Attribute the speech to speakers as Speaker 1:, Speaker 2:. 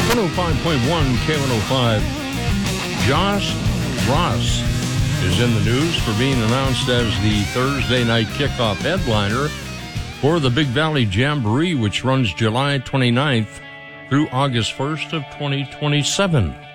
Speaker 1: 105.1 K105. Josh Ross is in the news for being announced as the Thursday night kickoff headliner for the Big Valley Jamboree, which runs July 29th through August 1st of 2027.